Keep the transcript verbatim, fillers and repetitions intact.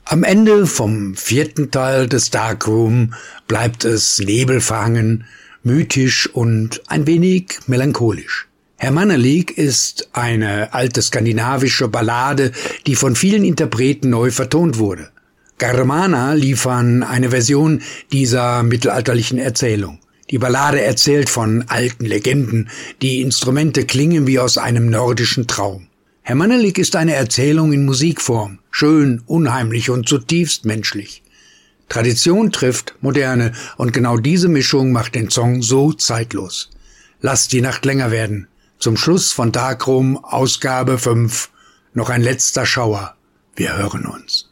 Am Ende vom vierten Teil des Darkroom bleibt es nebelverhangen, mythisch und ein wenig melancholisch. Herr Mannerlik ist eine alte skandinavische Ballade, die von vielen Interpreten neu vertont wurde. Germana liefern eine Version dieser mittelalterlichen Erzählung. Die Ballade erzählt von alten Legenden, die Instrumente klingen wie aus einem nordischen Traum. Herr Mannerlik ist eine Erzählung in Musikform, schön, unheimlich und zutiefst menschlich. Tradition trifft Moderne und genau diese Mischung macht den Song so zeitlos. Lasst die Nacht länger werden. Zum Schluss von Darkroom, Ausgabe fünf, noch ein letzter Schauer. Wir hören uns.